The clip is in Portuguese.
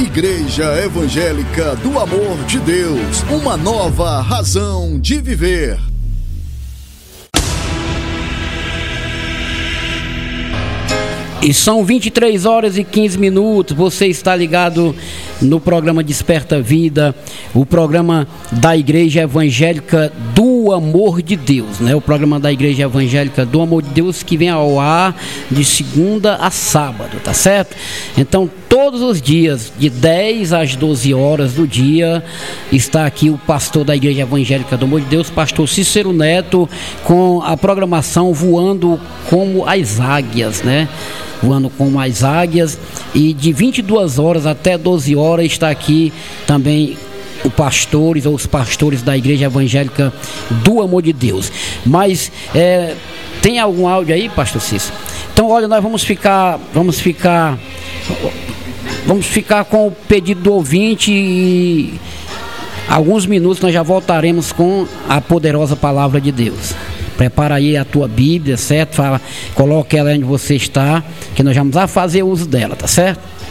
Igreja Evangélica do Amor de Deus, uma nova razão de viver. E são 23 horas e 15 minutos, você está ligado no programa Desperta Vida, o programa da Igreja Evangélica do Amor de Deus, né? O programa da Igreja Evangélica do Amor de Deus que vem ao ar de segunda a sábado, tá certo? Então, todos os dias, de 10 às 12 horas do dia, está aqui o pastor da Igreja Evangélica do Amor de Deus, pastor Cícero Neto, com a programação Voando como as Águias, né? Voando como as Águias, e de 22 horas até 12 horas está aqui também os pastores da Igreja Evangélica do Amor de Deus. Mas tem algum áudio aí, pastor Cícero? Então, olha, nós vamos ficar com o pedido do ouvinte e alguns minutos nós já voltaremos com a poderosa palavra de Deus. Prepara aí a tua Bíblia, certo? Coloque ela onde você está, que nós vamos fazer uso dela, tá certo?